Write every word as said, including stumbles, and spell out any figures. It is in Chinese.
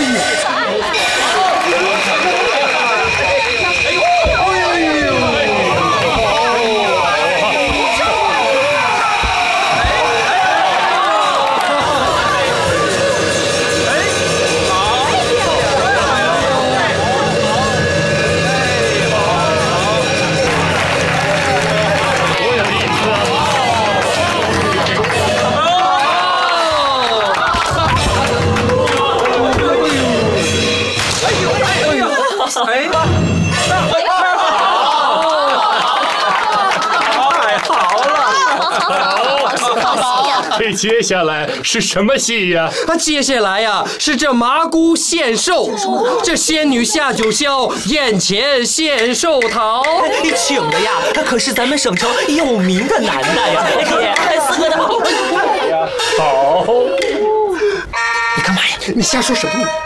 哎， 这接下来是什么戏呀？ 啊，接下来呀是这麻姑献寿，这仙女下九霄，宴前献寿桃。 请的呀，可是咱们省城有名的男的呀。哎，四哥的好。 好。 你干嘛呀？ 你瞎说什么？